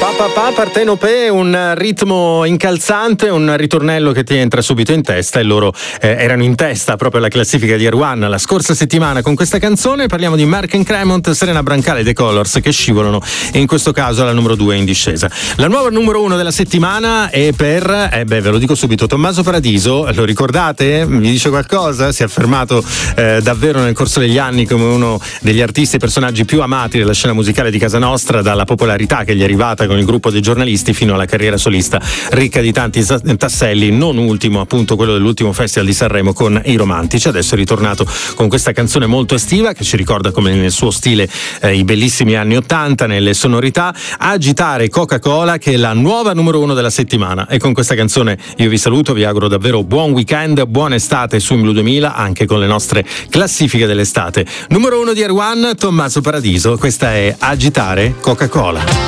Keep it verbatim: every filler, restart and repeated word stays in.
Papà Partenope, un ritmo incalzante, un ritornello che ti entra subito in testa, e loro eh, erano in testa proprio alla classifica di Air One la scorsa settimana con questa canzone. Parliamo di Mark and Cremont, Serena Brancale e The Colors, che scivolano, e in questo caso alla numero due in discesa. La nuova numero uno della settimana è per, eh beh ve lo dico subito, Tommaso Paradiso. Lo ricordate? Mi dice qualcosa? Si è affermato eh, davvero nel corso degli anni come uno degli artisti e personaggi più amati della scena musicale di casa nostra, dalla popolarità che gli è arrivata con il gruppo dei giornalisti fino alla carriera solista ricca di tanti tasselli, non ultimo appunto quello dell'ultimo Festival di Sanremo con i Romantici. Adesso è ritornato con questa canzone molto estiva che ci ricorda, come nel suo stile, eh, i bellissimi anni ottanta nelle sonorità. Agitare Coca-Cola, che è la nuova numero uno della settimana, e con questa canzone io vi saluto, vi auguro davvero buon weekend, buona estate su Blu duemila, anche con le nostre classifiche dell'estate. Numero uno di Air One, Tommaso Paradiso, questa è Agitare Coca-Cola.